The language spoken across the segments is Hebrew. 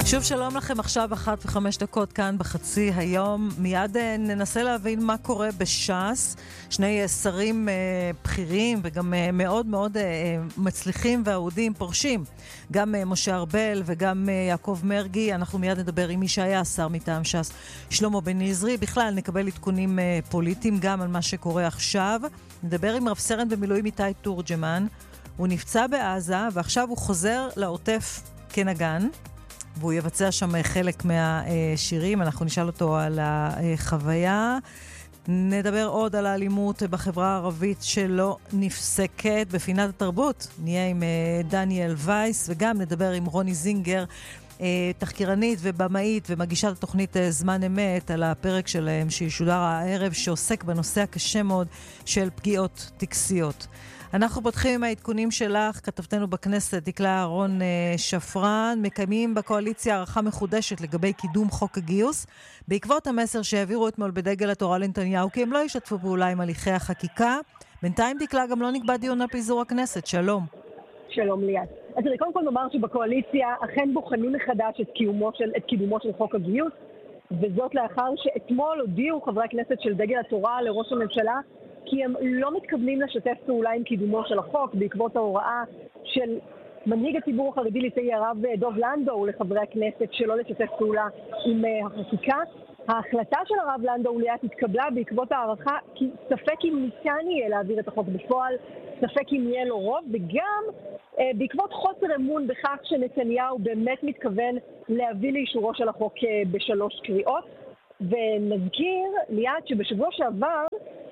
שוב שלום לכם, עכשיו 1:05 כאן בחצי היום. מיד ננסה להבין מה קורה בש"ס. שני שרים בכירים וגם מאוד מאוד מצליחים ואהודים פורשים. גם משה ארבל וגם יעקב מרגי. אנחנו מיד נדבר עם מי שהיה שר מטעם ש"ס, שלמה בן-יזרי. בכלל נקבל עדכונים פוליטיים גם על מה שקורה עכשיו. נדבר עם רב סרן במילואים איתי תורג'מן. הוא נפצע בעזה ועכשיו הוא חוזר לעוטף כנגן. והוא יבצע שם חלק מהשירים. אנחנו נשאל אותו על החוויה. נדבר עוד על האלימות בחברה הערבית שלא נפסקת בפינת התרבות. נהיה עם דניאל וייס, וגם נדבר עם רוני זינגר, תחקירנית ובמאית ומגישת התוכנית זמן אמת, על הפרק שלהם שישודר הערב, שעוסק בנושא הקשה מאוד של פגיעות טקסיות. אנחנו פותחים עם העדכונים שלך, כתבתנו בכנסת, דקלה אהרון שפרן. מקיימים בקואליציה הערכה מחודשת לגבי קידום חוק הגיוס, בעקבות המסר שהעבירו אתמול בדגל התורה לנתניהו, כי הם לא ישתפו פעולה עם הליכי החקיקה. בינתיים דקלה גם לא נקבע דיון על פיזור הכנסת. שלום. שלום ליאת. אז אני קודם כל נאמר שבקואליציה אכן בוחנים מחדש את קידומו של חוק הגיוס, וזאת לאחר שאתמול הודיעו חברי הכנסת של דגל התורה לראש הממשלה, כי הם לא מתכוונים לשתף פעולה עם קידומו של החוק, בעקבות ההוראה של מנהיג הציבור החרדי ליטאי הרב דוב לנדאו לחברי הכנסת שלא לשתף פעולה עם החקיקה. ההחלטה של הרב לנדאו ליאת התקבלה בעקבות הערכה, כי ספק אם ניתן יהיה להעביר את החוק בפועל, ספק אם יהיה לו רוב, וגם בעקבות חוסר אמון בכך שנתניהו באמת מתכוון להביא לאישורו של החוק בשלוש קריאות. ונזכיר ליאת שבשבוע שעבר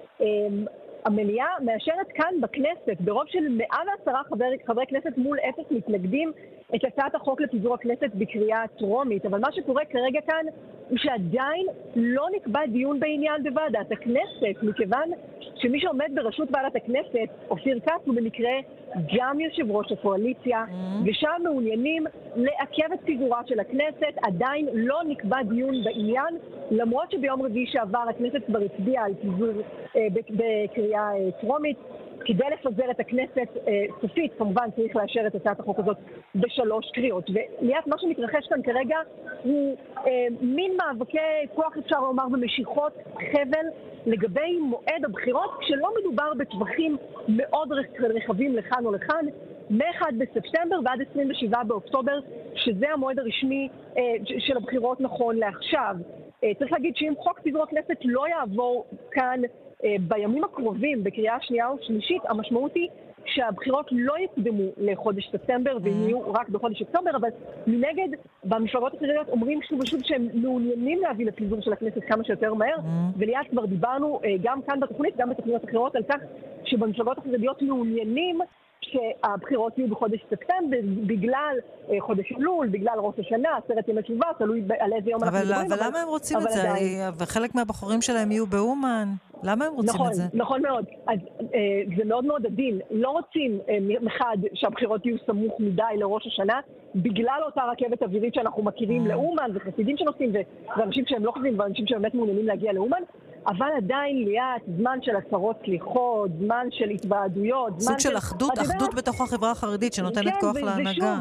המליאה מאשרת כאן בכנסת ברוב של 110 חברי כנסת מול 0 מתנגדים את הצעת החוק לפיזור הכנסת בקריאה טרומית. אבל מה שקורה כרגע כאן הוא שעדיין לא נקבע דיון בעניין בוועדת הכנסת, מכיוון שמי שעומד בראשות ועדת הכנסת, אופיר כץ, הוא במקרה גם יושב ראש הקואליציה, ושם מעוניינים לעכב את פיזורה של הכנסת. עדיין לא נקבע דיון בעניין, למרות שביום רביעי שעבר הכנסת כבר הצביעה על פיזור בקריאה טרומית. כדי לפזר את הכנסת סופית, כמובן צריך לאשר את הצעת החוק הזאת בשלוש קריאות. וליאת, מה שמתרחש כאן כרגע הוא מין מאבקי כוח, אפשר לומר, במשיכות חבל לגבי מועד הבחירות, כשלא מדובר בטווחים מאוד רחבים לכאן או לכאן, מ-1 בספטמבר ועד 27 באוקטובר, שזה המועד הרשמי של הבחירות נכון לעכשיו. צריך להגיד שאם חוק פיזור הכנסת לא יעבור כאן בימים הקרובים בקריאה שנייה או שלישית, המשמעות היא שהבחירות לא יקדמו לחודש ספטמבר ויהיו רק בחודש אוקטובר, אבל מנגד במפלגות החרדיות אומרים שוב ושוב שהם מעוניינים להביא לפיזור של הכנסת כמה שיותר מהר, וליד כבר דיברנו גם כאן בתוכנית, גם בתוכניות אחרות, על כך שבמפלגות החרדיות מעוניינים שהבחירות יהיו בחודש ספטמבר, בגלל חודש אלול, בגלל ראש השנה, 10 ימי תשובה, תלוי על איזה יום אנחנו מדברים. אבל למה הם רוצים את זה? וחלק מהבחורים שלהם יהיו באומן. למה הם רוצים את זה? נכון מאוד. אז זה מאוד מאוד עדין. לא רוצים מחד שהבחירות יהיו סמוך מדי לראש השנה, בגלל אותה רכבת אווירית שאנחנו מכירים לאומן, וחסידים שנוסעים, ואנשים שהם לא חסידים, ואנשים שבאמת מעוניינים להגיע לאומן, אבל עדיין ליאת, זמן של עצרות סליחות, זמן של התוועדויות, סוג של אחדות בתוך החברה החרדית שנותנת כוח להנהגה.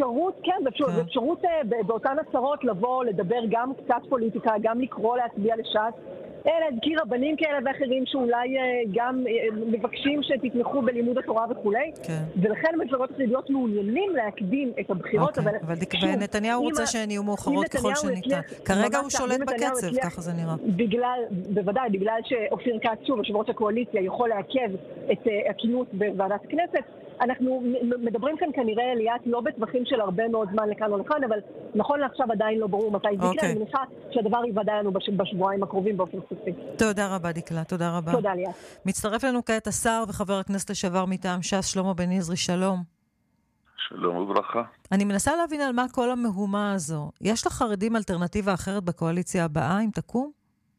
ואפשרות באותן עצרות לבוא, לדבר גם קצת פוליטיקה, גם לקרוא להצביע לש"ס, להזכיר רבנים כאלה ואחרים שאולי גם מבקשים שתתמכו בלימוד התורה וכו'. ולכן המפלגות החרדיות מעוניינים להקדים את הבחירות. אבל נתניהו רוצה שהן יהיו מאוחרות ככל שניתן. כרגע הוא שולט בקצב, ככה זה נראה. בוודאי, בגלל שאופיר כץ, שוב, יושב ראש הקואליציה, יכול לעכב את הכינוס בוועדת הכנסת. אנחנו מדברים כאן כנראה ליאת לא בטווחים של הרבה מאוד זמן לכאן או לכאן, אבל נכון לעכשיו עדיין לא ברור מתי זה יקרה. אני מניחה שהדבר יוודא לנו בשבועיים הקרובים באופן סופי. תודה רבה דקלה, תודה רבה. תודה ליאת. מצטרף לנו כעת השר וחבר הכנסת לשעבר מטעם ש"ס, שלמה בן-יזרי, שלום. שלום וברכה. אני מנסה להבין על מה כל המהומה הזו. יש לחרדים אלטרנטיבה אחרת בקואליציה הבאה, אם תקום?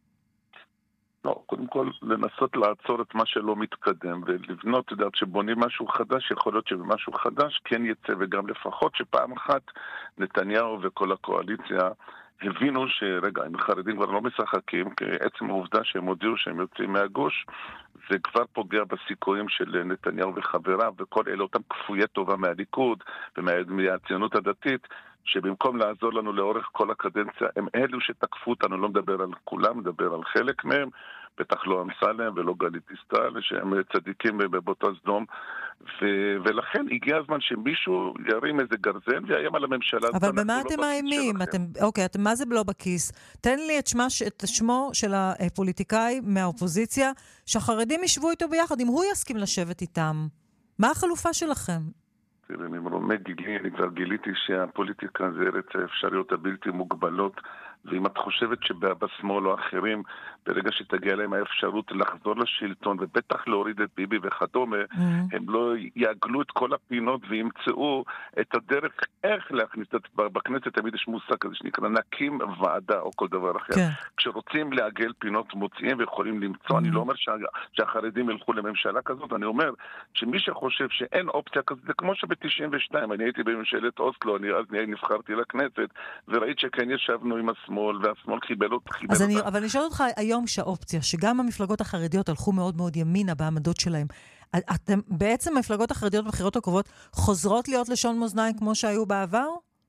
לא, קודם כל לנסות לעצור את מה שלא מתקדם ולבנות, יודעת, שבונים משהו חדש, יכול להיות שבמשהו חדש כן יצא, וגם לפחות שפעם אחת נתניהו וכל הקואליציה הבינו שרגע, אם החרדים כבר לא משחקים, כי עצם העובדה שהם הודיעו שהם יוצאים מהגוש, זה כבר פוגע בסיכויים של נתניהו וחבריו, וכל אלה אותם כפויי טובה מהליכוד ומהציונות הדתית, שבמקום לעזור לנו לאורך כל הקדנציה, הם אלו שתקפו אותנו, לא מדבר על כולם, מדבר על חלק מהם, בטח לא אמסלם ולא גלית דיסטל, שהם צדיקים באותו סדום, ולכן הגיע הזמן שמישהו ירים איזה גרזן ויאיים על הממשלה. אבל במה אתם מאיימים? אוקיי, מה זה לא בכיס? תן לי את שמו של הפוליטיקאי מהאופוזיציה, שהחרדים ישבו איתו ביחד, אם הוא יסכים לשבת איתם. מה החלופה שלכם? ממרומי גילי, אני כבר גיליתי שהפוליטיקה זה ארץ האפשריות הבלתי מוגבלות, ואם את חושבת שבשמאל או אחרים, ברגע שתגיע להם האפשרות לחזור לשלטון, ובטח להוריד את ביבי וכדומה, הם לא יעגלו את כל הפינות וימצאו את הדרך איך להכניס את בכנסת. תמיד יש מושג כזה שנקרא נקים ועדה או כל דבר אחר. כשרוצים לעגל פינות מוצאים ויכולים למצוא, אני לא אומר שהחרדים ילכו לממשלה כזאת, אני אומר שמי שחושב שאין אופציה כזאת, זה כמו שב-92, אני הייתי בממשלת אוסלו, אז נבחרתי לכנסת, וראית שכן ישבנו עם השמאל, והשמאל חיבל אותה. אבל אני שואל אותך היום שהאופציה, שגם המפלגות החרדיות הלכו מאוד מאוד ימינה בעמדות שלהם, בעצם המפלגות החרדיות בבחירות הקרובות חוזרות להיות לשון מאזניים כמו שהיו בעבר?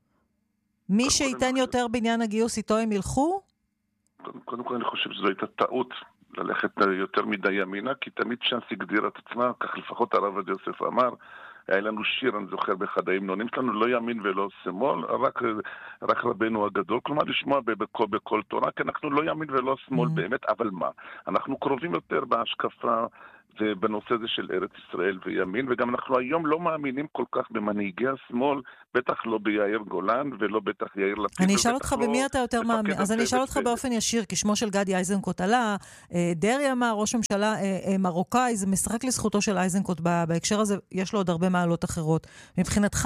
מי שייתן יותר בעניין הגיוס איתו הם ילכו? קודם כל אני חושב שזו הייתה טעות ללכת יותר מדי ימינה, כי תמיד ש"ס הגדירה את עצמה, כך לפחות הרב עובדיה יוסף אמר, היה לנו שיר, אני זוכר, באחד ההמנונים שלנו, לא ימין ולא שמאל, רק רבנו הגדול, כלומר לשמוע בכל תורה, כי אנחנו לא ימין ולא שמאל באמת, אבל מה? אנחנו קרובים יותר בהשקפה ובנושא הזה של ארץ ישראל וימין, וגם אנחנו היום לא מאמינים כל כך במנהיגי השמאל, בטח לא ביאיר גולן ולא בטח יאיר לפיד. אני אשאל אותך במי אתה יותר מאמין, אז אני אשאל אותך באופן ישיר, כי שמו של גדי איזנקוט עלה, דרעי אמר, ראש ממשלה מרוקאי, זה משחק לזכותו של איזנקוט בהקשר הזה, יש לו עוד הרבה מעלות אחרות. מבחינתך,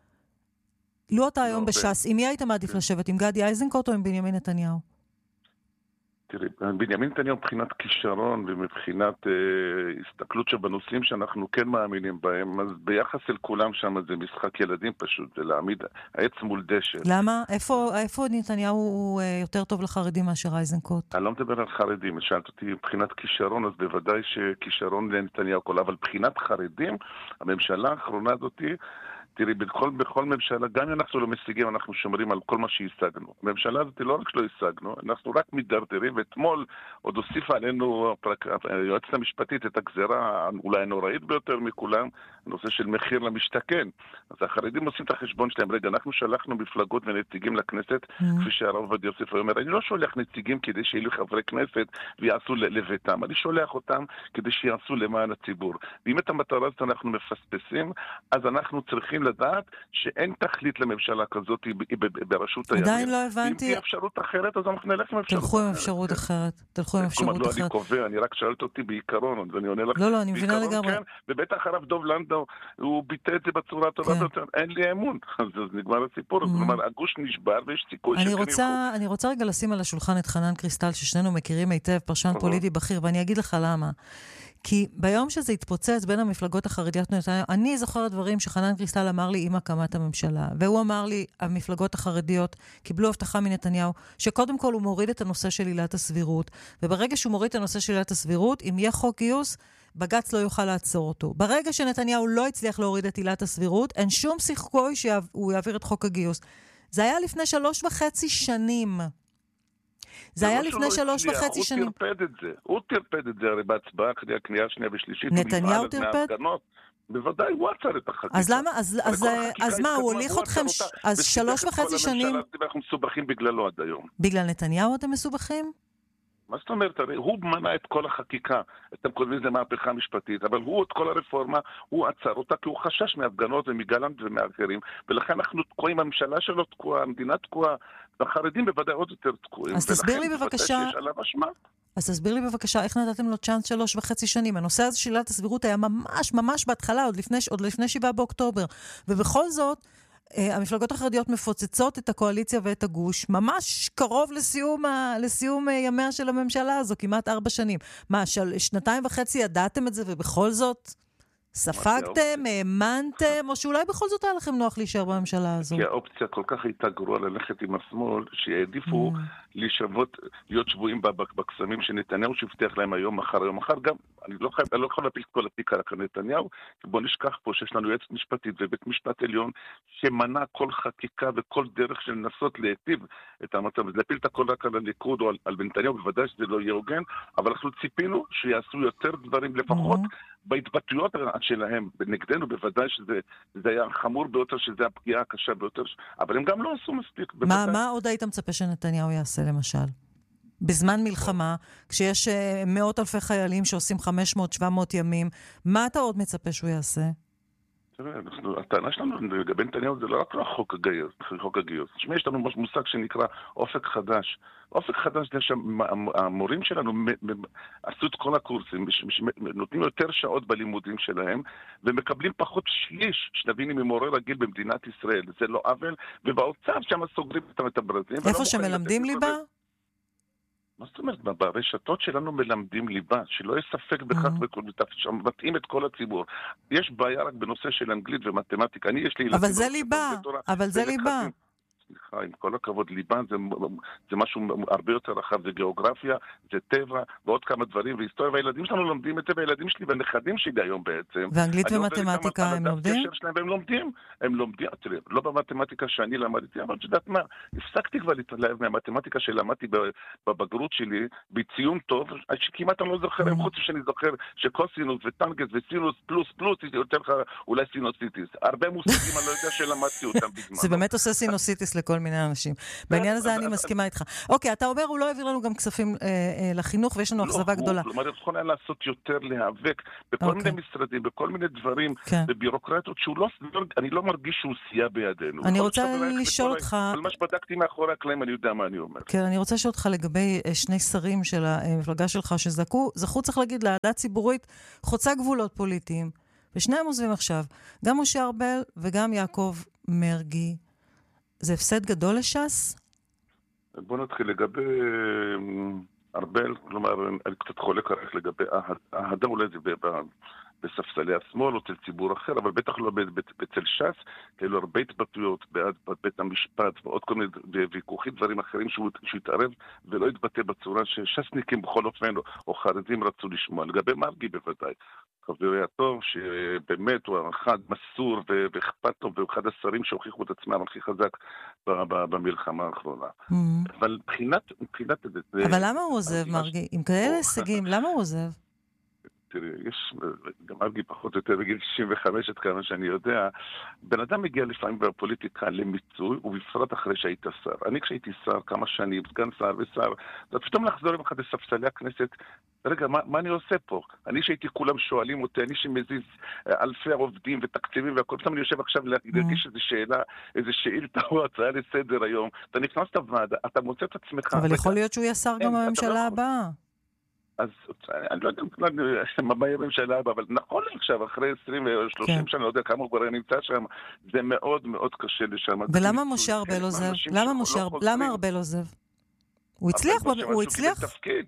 לא אתה היום בש"ס, עם מי היית מעדיף לשבת, עם גדי איזנקוט או עם בנימין נתניהו? תראי, בנימין נתניהו מבחינת כישרון ומבחינת הסתכלות שבנושאים שאנחנו כן מאמינים בהם, אז ביחס אל כולם שם זה משחק ילדים פשוט, זה להעמיד העץ מול דשא. למה? איפה נתניהו הוא יותר טוב לחרדים מאשר איזנקוט? אני לא מדבר על חרדים, שאלת אותי מבחינת כישרון, אז בוודאי שכישרון לנתניהו כל, אבל מבחינת חרדים, הממשלה האחרונה הזאת תראי, בכל ממשלה, גם אם אנחנו לא משיגים, אנחנו שומרים על כל מה שהשגנו. הממשלה הזאת לא רק שלא השגנו, אנחנו רק מדרדרים, ואתמול עוד הוסיפה עלינו היועצת המשפטית את הגזרה אולי הנוראית ביותר מכולם, הנושא של מחיר למשתכן. אז החרדים עושים את החשבון שלהם, רגע, אנחנו שלחנו מפלגות ונציגים לכנסת, כפי שהרב עובדיה יוסף אומר, אני לא שולח נציגים כדי שיהיו חברי כנסת ויעשו לביתם, אני שולח אותם כדי שיעשו למען הציבור. ואם את המטרה הזאת אנחנו מפספסים, אז אנחנו צריכים לדעת שאין תכלית לממשלה כזאת בראשות הימין. עדיין לא הבנתי. אם תהיה אפשרות אחרת, אז אנחנו נלך עם אפשרות אחרת. תלכו עם אפשרות אחרת. כלומר, לא אני קובע, אני רק שאלת אותי בעיקרון, ואני עונה לך. לא, אני מבינה לגמרי. ובטח הרב דוב לנדאו, הוא ביטא את זה בצורה טובה יותר. אין לי אמון. אז נגמר הסיפור. כלומר, הגוש נשבר ויש סיכוי אני רוצה רגע לשים על השולחן את חנן קריסטל, ששנינו מכירים היטב, פרשן פוליטי בכיר, ואני אגיד לך למה. כי ביום שזה התפוצץ בין המפלגות החרדיות נתניהו, אני זוכרת דברים שחנן קריסטל אמר לי עם הקמת הממשלה, והוא אמר לי, המפלגות החרדיות קיבלו הבטחה מנתניהו, שקודם כל הוא מוריד את הנושא של עילת הסבירות, וברגע שהוא מוריד את הנושא של עילת הסבירות, אם יהיה חוק גיוס, בג"ץ לא יוכל לעצור אותו. ברגע שנתניהו לא הצליח להוריד את עילת הסבירות, אין שום סיכוי שהוא יעביר את חוק הגיוס. זה היה לפני 3.5 שנים. זה היה לפני 3.5 שנים. הוא טרפד את זה, הרי בהצבעה, הקנייה השנייה ושלישית. נתניהו טרפד? בוודאי, הוא עצר את החקיקה. אז למה? אז מה, הוא הוליך אתכם? אז 3.5 שנים? אנחנו מסובכים בגללו עד היום. בגלל נתניהו אתם מסובכים? מה זאת אומרת? הרי הוא מנע את כל החקיקה. אתם קוראים לזה מהפכה משפטית, אבל הוא את כל הרפורמה, הוא עצר אותה, כי הוא חשש מהפגנות ומגלנט ומאחרים, ולכן אנחנו תקועים, הממשלה שלו תקועה, המדינה תקועה, והחרדים בוודאי עוד יותר תקועים. אז תסביר לי בבקשה, תסביר לי בבקשה, איך נתתם לו צ'אנס 3.5 שנים? הנושא הזה של עילת הסבירות היה ממש בהתחלה, עוד לפני 7 באוקטובר, ובכל זאת, המפלגות החרדיות מפוצצות את הקואליציה ואת הגוש, ממש קרוב לסיום ימיה של הממשלה הזו, כמעט 4 שנים. מה, 2.5 ידעתם את זה ובכל זאת ספגתם, האמנתם, או שאולי בכל זאת היה לכם נוח להישאר בממשלה הזו? כי האופציה כל כך הייתה גרועה ללכת עם השמאל, שהעדיפו להיות שבויים בקסמים שנתניהו שהבטיח להם היום, מחר. גם, אני לא יכול להפיל כל התיק רק על נתניהו, בוא נשכח פה שיש לנו יועצת משפטית ובית משפט עליון, שמנע כל חקיקה וכל דרך של לנסות להיטיב את המצב, להפיל את הכל רק על הליכוד או על נתניהו, בוודאי שזה לא יהיה הוגן, אבל אנחנו ציפינו שיעשו יותר דברים לפחות, בהתבטאויות שלהם, נגדנו בוודאי שזה היה חמור ביותר, שזה הפגיעה הקשה ביותר, אבל הם גם לא עשו מספיק. מה עוד היית מצפה שנתניהו יעשה למשל? בזמן מלחמה, כשיש מאות אלפי חיילים שעושים 500-700 ימים, מה אתה עוד מצפה שהוא יעשה? הטענה שלנו לגבי נתניהו זה לא רק חוק הגיוס. יש לנו מושג שנקרא אופק חדש. אופק חדש זה שהמורים שלנו עשו את כל הקורסים, נותנים יותר שעות בלימודים שלהם, ומקבלים פחות שליש שנבינים ממורה רגיל במדינת ישראל. זה לא עוול, ובאוצר שם סוגרים את הברזים. איפה שמלמדים ליבה? מה זאת אומרת? ברשתות שלנו מלמדים ליבה, שלא יש ספק בכך שמתאים את כל הציבור. יש בעיה רק בנושא של אנגלית ומתמטיקה. אבל זה ליבה. סליחה, עם כל הכבוד, ליבה זה משהו הרבה יותר רחב, זה גיאוגרפיה, זה טבע, ועוד כמה דברים, והיסטוריה, והילדים שלנו לומדים את זה, והילדים שלי והנכדים שלי היום בעצם. ואנגלית ומתמטיקה הם לומדים? הם לומדים, תראה, לא במתמטיקה שאני למדתי, אבל שדעת מה, הפסקתי כבר להתלהב מהמתמטיקה שלמדתי בבגרות שלי, בציון טוב, שכמעט אני לא זוכר, חוץ שאני זוכר שקוסינוס וטנגס וסינוס פלוס פלוס, יותר לך אולי סינוסיטיס. הרבה מושגים אני לא יודע שלמדתי אותם בזמן. זה באמת עושה סינוסיטיס לכל מיני אנשים. בעניין הזה אני מסכימה איתך. אוקיי, אתה אומר, הוא לא העביר לנו גם כספים לחינוך, ויש לנו אכזבה גדולה. כלומר, יכול היה לעשות יותר להיאבק בכל מיני משרדים, בכל מיני דברים, בבירוקרטיות, אני לא מרגיש שהוא סייע בידינו. אני רוצה לשאול אותך... על מה שבדקתי מאחורי הקלעים, אני יודע מה אני אומר. כן, אני רוצה לשאול אותך לגבי שני שרים של המפלגה שלך, שזכו, צריך להגיד, להעדה ציבורית, חוצה גבולות פוליטיים. ושניהם עוזבים עכשיו. גם משה ארבל וגם יעקב מרגי. זה הפסד גדול לש"ס? בוא נתחיל לגבי ארבל, כלומר, אני קצת חולק עליך לגבי אהדה אולי זה בספסלי השמאל או אצל ציבור אחר, אבל בטח לא אצל ש"ס, כאילו הרבה התבטאויות בעד בית המשפט ועוד כל מיני ויכוחים, דברים אחרים שהוא התערב ולא התבטא בצורה שש"סניקים בכל אופן או חרדים רצו לשמוע. לגבי מרגי בוודאי, חברי הטוב שבאמת הוא אחד מסור ואכפת לו, והוא אחד השרים שהוכיחו את עצמם הכי חזק במלחמה האחרונה. אבל מבחינת... אבל למה הוא עוזב, מרגי? עם כאלה הישגים, למה הוא עוזב? תראי, יש, גם מרגי פחות או יותר בגיל 65, עד כמה שאני יודע, בן אדם מגיע לפעמים בפוליטיקה למיצוי, ובפרט אחרי שהיית שר. אני כשהייתי שר כמה שנים, סגן שר ושר, פתאום לחזור עם אחד לספסלי הכנסת, רגע, מה אני עושה פה? אני שהייתי כולם שואלים אותי, אני שמזיז אלפי עובדים ותקציבים והכל, פתאום אני יושב עכשיו להגיש איזו שאילתה או הצעה לסדר היום, אתה נכנס לוועדה, אתה מוצא את עצמך. אבל יכול להיות שהוא יהיה שר גם בממשלה הבאה. אז אני לא יודע מה יהיה בממשלה הבאה, אבל נכון עכשיו, אחרי 20 ו-30 שנה, לא יודע כמה הוא כבר נמצא שם, זה מאוד מאוד קשה לשם. ולמה משה ארבל עוזב? למה ארבל עוזב? הוא הצליח?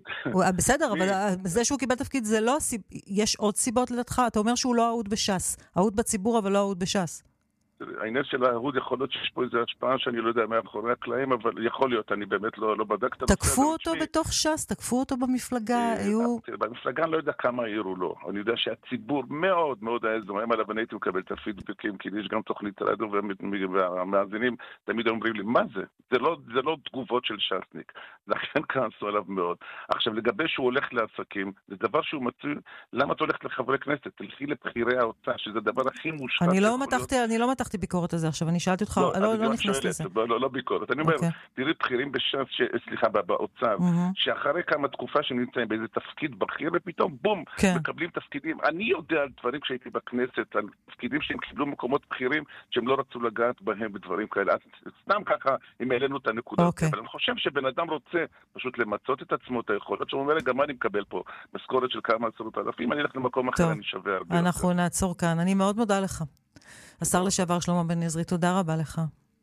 בסדר, אבל זה שהוא קיבל תפקיד זה לא... יש עוד סיבות לדעתך? אתה אומר שהוא לא אהוד בש"ס. אהוד בציבור, אבל לא אהוד בש"ס. העניין של האהוד יכול להיות שיש פה איזו השפעה שאני לא יודע מאחורי הקלעים, אבל יכול להיות, אני באמת לא בדקת. תקפו אותו בתוך ש"ס, תקפו אותו במפלגה, היו... במפלגה אני לא יודע כמה העירו לו. אני יודע שהציבור מאוד מאוד היה זומם עליו, ואני הייתי מקבל את הפידבקים, כי יש גם תוכנית רדיו, והמאזינים תמיד אומרים לי, מה זה? זה לא תגובות של ש"סניק. לכן כעסו עליו מאוד. עכשיו, לגבי שהוא הולך לעסקים, זה דבר שהוא מצוי, למה אתה הולך לחברי כנסת? תלכי לבחירי ההוצאה, שזה הדבר הכי מושחת. אני לא מתחתי ביקורת על זה עכשיו, אני שאלתי אותך, לא נכנס לזה. לא ביקורת, אני אומר, תראי בכירים בש"ס, סליחה, באוצר, שאחרי כמה תקופה שנמצאים באיזה תפקיד בכיר, ופתאום בום, מקבלים תפקידים. אני יודע על דברים כשהייתי בכנסת, על תפקידים שהם קיבלו מקומות בכירים, שהם לא רצו לגעת בהם בדברים כאלה. סתם ככה, אם העלינו את הנקודה. אבל אני חושב שבן אדם רוצה פשוט למצות את עצמו, את היכולות, שהוא אומר, גם אני מקבל פה משכורת של כמה עשרות אלפים, אני אלך למקום אחר, אני שווה הרבה. אנחנו נעצור כאן. אני מאוד מודה לך. השר לשעבר שלמה בן עזרי, תודה רבה לך.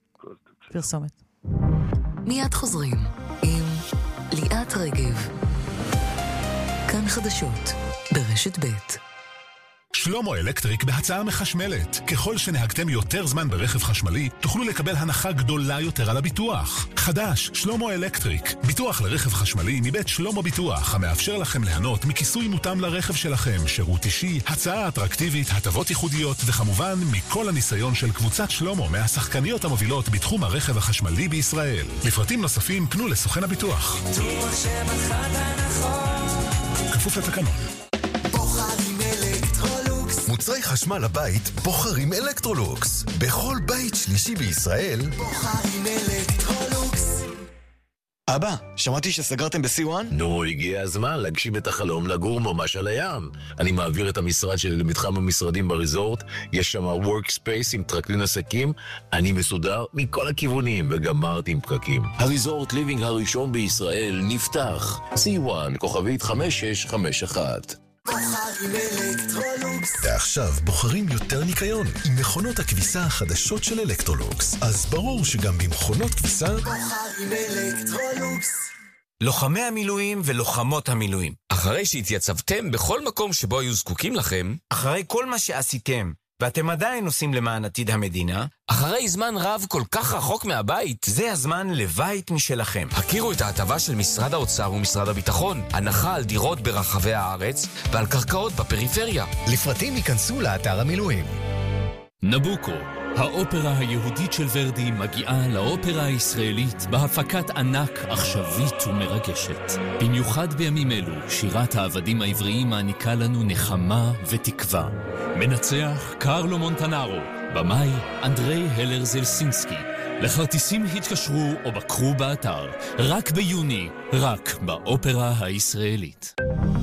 פרסומת. מיד חוזרים עם ליאת רגב. כאן חדשות ברשת ב'. שלמה אלקטריק בהצעה מחשמלת. ככל שנהגתם יותר זמן ברכב חשמלי, תוכלו לקבל הנחה גדולה יותר על הביטוח. חדש, שלמה אלקטריק. ביטוח לרכב חשמלי מבית שלמה ביטוח, המאפשר לכם ליהנות מכיסוי מותאם לרכב שלכם, שירות אישי, הצעה אטרקטיבית, הטבות ייחודיות, וכמובן מכל הניסיון של קבוצת שלמה מהשחקניות המובילות בתחום הרכב החשמלי בישראל. לפרטים נוספים פנו לסוכן הביטוח. כפוף לתקנון. בוחרים אלקטרולוקס. מוצרי חשמל לבית בוחרים אלקטרולוקס. בכל בית שלישי בישראל בוחרים אלקטרולוקס. אבא, שמעתי שסגרתם ב-C1? נו, הגיע הזמן להגשים את החלום לגור ממש על הים. אני מעביר את המשרד שלי למתחם המשרדים בריזורט, יש שם workspace עם טרקלין עסקים, אני מסודר מכל הכיוונים וגמרתי עם פקקים. הריזורט ליבינג הראשון בישראל נפתח. C1, כוכבית 5651. בוחרים אלקטרולוקס. ועכשיו בוחרים יותר ניקיון עם מכונות הכביסה החדשות של אלקטרולוקס. אז ברור שגם במכונות כביסה בוחרים אלקטרולוקס. לוחמי המילואים ולוחמות המילואים, אחרי שהתייצבתם בכל מקום שבו היו זקוקים לכם, אחרי כל מה שעשיתם ואתם עדיין עושים למען עתיד המדינה, אחרי זמן רב כל כך רחוק מהבית, זה הזמן לבית משלכם. הכירו את ההטבה של משרד האוצר ומשרד הביטחון, הנחה על דירות ברחבי הארץ ועל קרקעות בפריפריה. לפרטים ייכנסו לאתר המילואים. נבוקו, האופרה היהודית של ורדי מגיעה לאופרה הישראלית בהפקת ענק עכשווית ומרגשת. במיוחד בימים אלו, שירת העבדים העבריים מעניקה לנו נחמה ותקווה. מנצח קרלו מונטנארו, במאי אנדרי הלר זלסינסקי. לכרטיסים התקשרו או בקרו באתר, רק ביוני, רק באופרה הישראלית.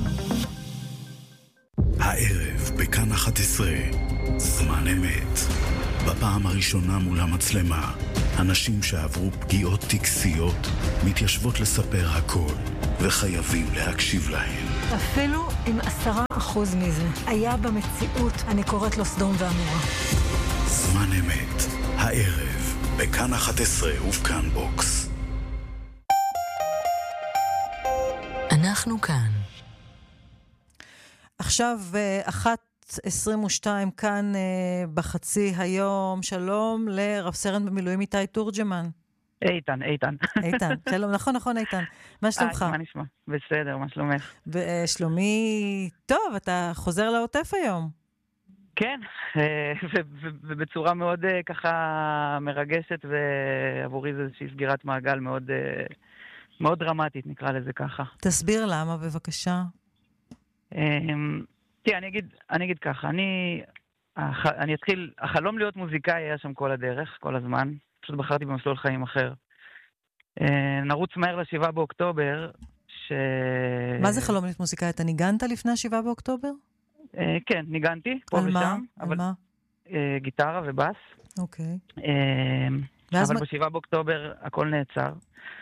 הערב בכאן 11, זמן אמת. בפעם הראשונה מול המצלמה, אנשים שעברו פגיעות טקסיות מתיישבות לספר הכל, וחייבים להקשיב להם. אפילו אם 10% מזה היה במציאות, אני קוראת לו סדום ועמורה. זמן אמת, הערב בכאן 11 ובכאן בוקס. אנחנו כאן. עכשיו 1:22 כאן בחצי היום. שלום לרב סרן במילואים איתי תורג'מן. איתן. שלום, נכון איתן. מה שלומך? מה נשמע? בסדר, מה שלומך? שלומי טוב, אתה חוזר לעוטף היום. כן, ובצורה מאוד ככה מרגשת, ועבורי זה איזושהי סגירת מעגל מאוד מאוד דרמטית, נקרא לזה ככה. תסביר למה בבקשה. תראה, אני אגיד ככה, אני אתחיל, החלום להיות מוזיקאי היה שם כל הדרך, כל הזמן, פשוט בחרתי במסלול חיים אחר. נרוץ מהר ל7 באוקטובר, מה זה חלום להיות מוזיקאי? אתה ניגנת לפני 7 באוקטובר? כן, ניגנתי, פה על ושם. מה? על מה? גיטרה ובאס. אוקיי. אבל ב7 באוקטובר הכל נעצר.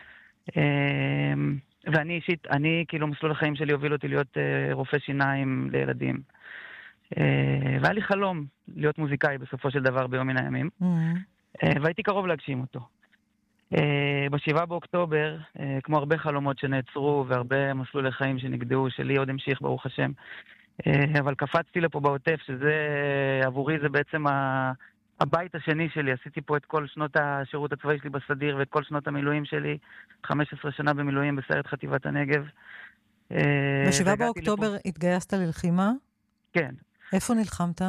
ואני אישית, כאילו מסלול החיים שלי הוביל אותי להיות רופא שיניים לילדים. והיה לי חלום להיות מוזיקאי בסופו של דבר ביום מן הימים. והייתי קרוב להגשים אותו. ב7 באוקטובר, כמו הרבה חלומות שנעצרו והרבה מסלולי חיים שנגדעו, שלי עוד המשיך ברוך השם, אבל קפצתי לפה בעוטף, שזה עבורי זה בעצם הבית השני שלי. עשיתי פה את כל שנות השירות הצבאי שלי בסדיר ואת כל שנות המילואים שלי, 15 שנה במילואים בסיירת חטיבת הנגב. ב7 באוקטובר התגייסת ללחימה? כן. איפה נלחמת?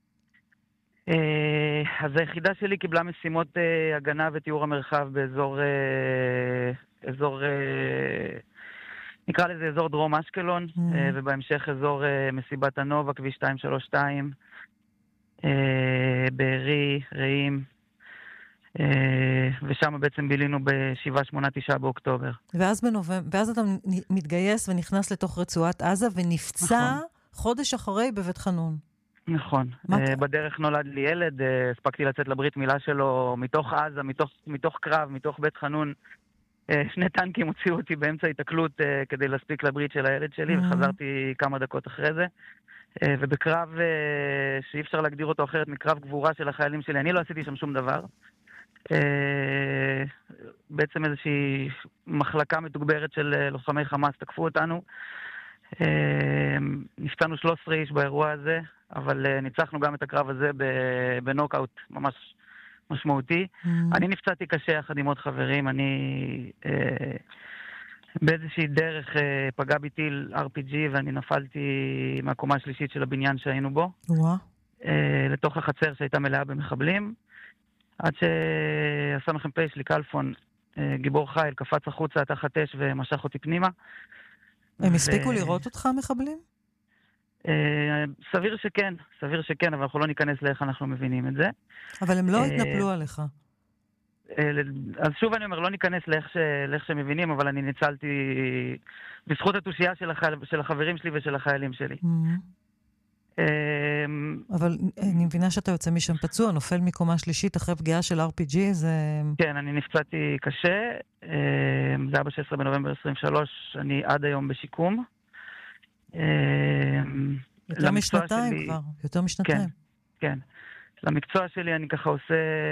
אז היחידה שלי קיבלה משימות הגנה ותיאור המרחב באזור, נקרא לזה אזור דרום אשקלון, ובהמשך אזור מסיבת הנובה, כביש 232, בארי, רעים, ושם בעצם בילינו ב7, 8, 9 באוקטובר. ואז אתה מתגייס ונכנס לתוך רצועת עזה ונפצע חודש אחרי בבית חנון. נכון. בדרך נולד לי ילד, הספקתי לצאת לברית מילה שלו מתוך עזה, מתוך קרב, מתוך בית חנון. 2 טנקים הוציאו אותי באמצע התקלות כדי להספיק לברית של הילד שלי, וחזרתי כמה דקות אחרי זה. ובקרב שאי אפשר להגדיר אותו אחרת מקרב גבורה של החיילים שלי, אני לא עשיתי שם שום דבר. בעצם איזושהי מחלקה מתוגברת של לוחמי חמאס תקפו אותנו, נפצענו 13 איש באירוע הזה, אבל ניצחנו גם את הקרב הזה בנוקאוט ממש משמעותי. אני נפצעתי קשה יחד עם עוד חברים, אני באיזושהי דרך פגע בי טיל RPG ואני נפלתי מהקומה השלישית של הבניין שהיינו בו. לתוך החצר שהייתה מלאה במחבלים, עד שהסמ"פ שלי קלפון, גיבור חיל, קפץ החוצה תחת אש ומשך אותי פנימה. הם הספיקו לראות אותך מחבלים? סביר שכן, אבל אנחנו לא ניכנס לאיך אנחנו מבינים את זה. אבל הם לא התנפלו עליך. אז שוב אני אומר, לא ניכנס לאיך שמבינים, אבל אני ניצלתי בזכות התושייה של החברים שלי ושל החיילים שלי. אבל אני מבינה שאתה יוצא משם פצוע, נופל מקומה שלישית אחרי פגיעה של RPG, זה... כן, אני נפצעתי קשה, זה היה ב-16 בנובמבר 23, אני עד היום בשיקום. יותר משנתיים כבר, יותר משנתיים. כן. למקצוע שלי אני ככה עושה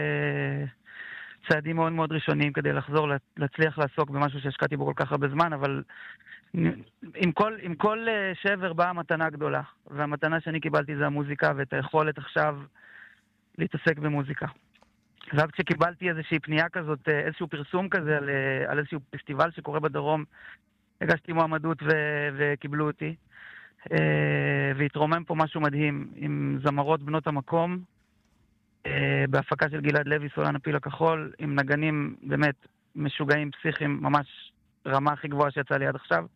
צעדים מאוד מאוד ראשוניים כדי לחזור, להצליח לעסוק במשהו שהשקעתי בו כל כך הרבה זמן, אבל עם כל שבר באה מתנה גדולה, והמתנה שאני קיבלתי זה המוזיקה, ואת היכולת עכשיו להתעסק במוזיקה. ואז כשקיבלתי איזושהי פנייה כזאת, איזשהו פרסום כזה על איזשהו פסטיבל שקורה בדרום, הגשתי מועמדות וקיבלו אותי, והתרומם פה משהו מדהים, עם זמרות בנות המקום, בהפקה של גלעד לוי, סולן הפיל הכחול, עם נגנים באמת משוגעים, פסיכיים, ממש רמה הכי גבוהה שיצא לי עד עכשיו.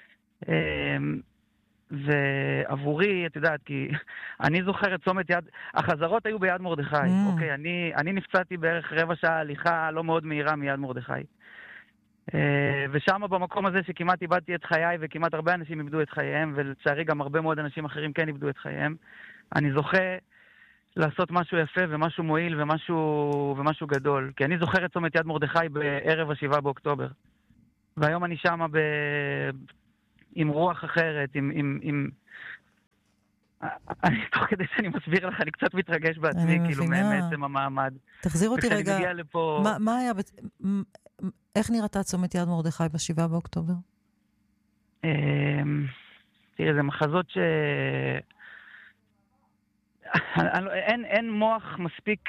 ועבורי, את יודעת, כי אני זוכר את צומת יד, החזרות היו ביד מרדכי, אוקיי, אני נפצעתי בערך רבע שעה הליכה לא מאוד מהירה מיד מרדכי. ושם במקום הזה שכמעט איבדתי את חיי, וכמעט הרבה אנשים איבדו את חייהם, ולצערי גם הרבה מאוד אנשים אחרים כן איבדו את חייהם, אני זוכה לעשות משהו יפה ומשהו מועיל ומשהו גדול. כי אני זוכר את צומת יד מרדכי בערב ה-7 באוקטובר. והיום אני שם עם רוח אחרת, תוך כדי שאני מסביר לך, אני קצת מתרגש בעצמי, כאילו, מעצם המעמד. תחזיר אותי רגע, מה היה, איך נראתה צומת יד מרדכי ב-7 באוקטובר? תראה, זה מחזות אין מוח מספיק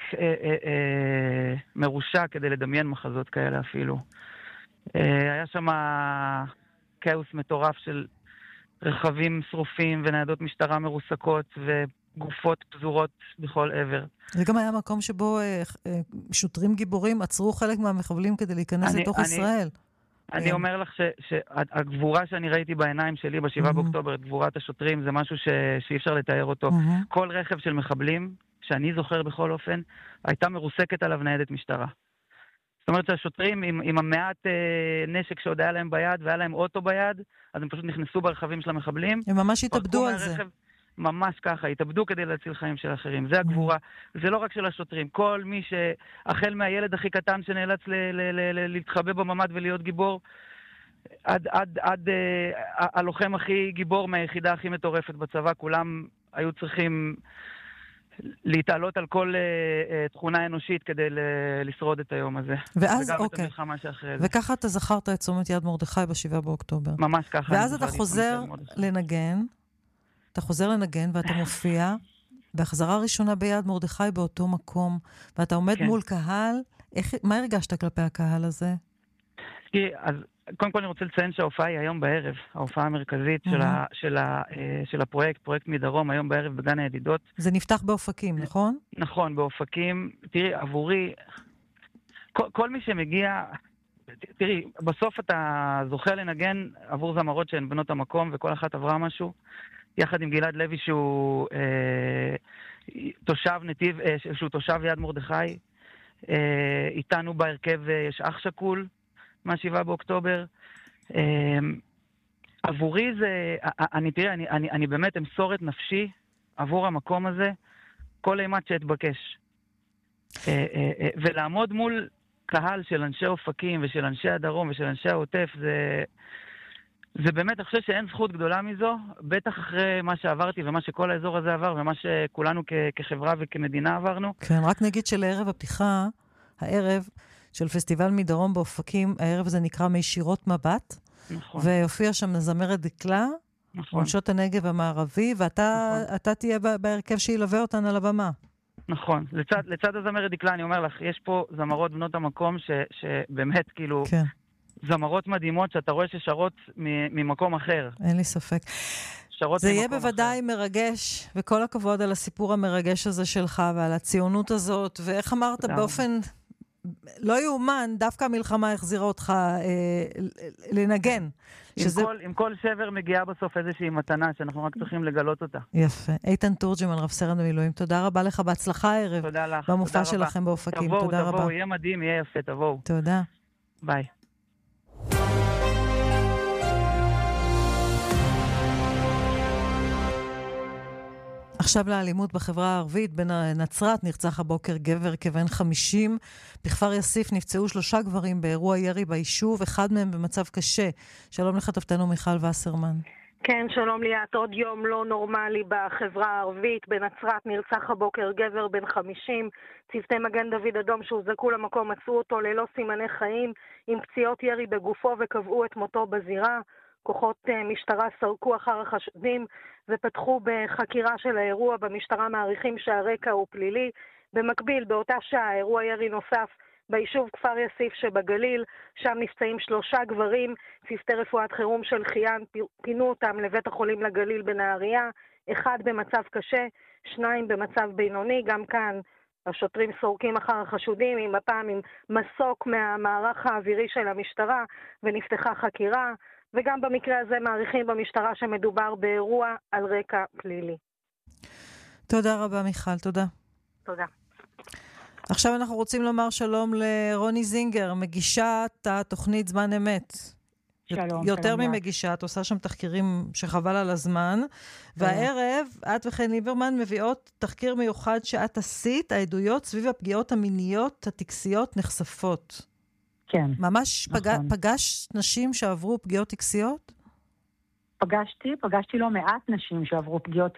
מרושע כדי לדמיין מחזות כאלה אפילו. היה שם כאוס מטורף של רכבים שרופים וניידות משטרה מרוסקות וגופות פזורות בכל עבר. זה גם היה מקום שבו שוטרים גיבורים עצרו חלק מהמחבלים כדי להיכנס לתוך ישראל. אני אומר לך שהגבורה שאני ראיתי בעיניים שלי ב-7 באוקטובר, את גבורת השוטרים, זה משהו שאי אפשר לתאר אותו. כל רכב של מחבלים, שאני זוכר בכל אופן, הייתה מרוסקת עליו ניידת משטרה. זאת אומרת שהשוטרים עם המעט נשק שעוד היה להם ביד והיה להם אוטו ביד, אז הם פשוט נכנסו ברכבים של המחבלים. הם ממש התאבדו על זה. ממש ככה, התאבדו כדי להציל חיים של אחרים. זה הגבורה. זה לא רק של השוטרים. כל מי שהחל מהילד הכי קטן שנאלץ להתחבא בממד ולהיות גיבור, עד הלוחם הכי גיבור מהיחידה הכי מטורפת בצבא, כולם היו צריכים להתעלות על כל תכונה אנושית כדי לשרוד את היום הזה. ואז, אוקיי. וככה אתה זכרת את צומת יד מרדכי ב-7 באוקטובר. ממש ככה. ואז אתה חוזר לנגן, ואתה מופיע בהחזרה ראשונה ביד מרדכי באותו מקום, ואתה עומד מול קהל. מה הרגשת כלפי הקהל הזה? אז קודם כל אני רוצה לציין שההופעה היא היום בערב, ההופעה המרכזית של הפרויקט, פרויקט מדרום, היום בערב בגן הידידות. זה נפתח באופקים, נכון? נכון, באופקים. תראי, עבורי, כל מי שמגיע, תראי, בסוף אתה זוכה לנגן עבור זמרות שהן בנות המקום, וכל אחת עברה משהו, יחד עם גלעד לוי שהוא תושב נתיב, שהוא תושב יד מרדכי, איתנו בהרכב יש אח שקול, מה-7 באוקטובר. עבורי זה, אני באמת אמסור את נפשי עבור המקום הזה, כל אימת שאתבקש. ולעמוד מול קהל של אנשי אופקים ושל אנשי הדרום ושל אנשי העוטף, זה באמת, אני חושב שאין זכות גדולה מזו, בטח אחרי מה שעברתי ומה שכל האזור הזה עבר ומה שכולנו כחברה וכמדינה עברנו. כן, רק נגיד שלערב הפתיחה, הערב של פסטיבל מדרום באופקים, הערב הזה נקרא מישירות מבט, נכון. והופיע שם זמרת דקלה, נכון. נשות הנגב המערבי, ואתה תהיה בהרכב שילווה אותן על הבמה. נכון. לצד הזמרת דקלה, אני אומר לך, יש פה זמרות בנות המקום שבאמת כאילו... כן. זמרות מדהימות שאתה רואה ששרות ממקום אחר. אין לי ספק. זה יהיה בוודאי מרגש, וכל הכבוד על הסיפור המרגש הזה שלך, ועל הציונות הזאת, ואיך אמרת באופן לא יאומן, דווקא המלחמה החזירה אותך לנגן. עם כל שבר מגיעה בסוף איזושהי מתנה, שאנחנו רק צריכים לגלות אותה. יפה. איתן תורג'מן, רב סרן במילואים, תודה רבה לך, בהצלחה הערב. תודה לך. במופע שלכם באופקים, תודה רבה. תבואו, יהיה מדהים, יהיה יפה, תבואו. תודה. ביי. עכשיו לאלימות בחברה הערבית, בנצרת נרצח הבוקר גבר כבן 50, בכפר יאסיף נפצעו 3 גברים באירוע ירי ביישוב, אחד מהם במצב קשה. שלום לכתבתנו מיכל וסרמן. כן, שלום ליאת, עוד יום לא נורמלי בחברה הערבית. בנצרת נרצח הבוקר גבר בן 50, צוותי מגן דוד אדום שהוזעקו למקום מצאו אותו ללא סימני חיים, עם פציעות ירי בגופו וקבעו את מותו בזירה. כוחות משטרה סרקו אחר החשודים ופתחו בחקירה של האירוע. במשטרה מעריכים שהרקע הוא פלילי. במקביל, באותה שעה, אירוע ירי נוסף ביישוב כפר יאסיף שבגליל, שם נפצעים 3 גברים, צוותי רפואת חירום של חיין פינו אותם לבית החולים לגליל בנהריה, 1 במצב קשה, 2 במצב בינוני. גם כאן השוטרים סורקים אחר החשודים, עם הפעם עם מסוק מהמערך האווירי של המשטרה, ונפתחה חקירה. וגם במקרה הזה מעריכים במשטרה שמדובר באירוע על רקע פלילי. תודה רבה מיכל, תודה. תודה. עכשיו אנחנו רוצים לומר שלום לרוני זינגר, מגישת התוכנית זמן אמת. שלום. יותר ממגישה, את עושה שם תחקירים שחבל על הזמן. והערב, את וחן ליברמן מביאות תחקיר מיוחד שאת עשית, העדויות סביב הפגיעות המיניות הטקסיות נחשפות. כן. ממש נכון. פגשת נשים שעברו פגיעות טקסיות? פגשתי לא מעט נשים שעברו פגיעות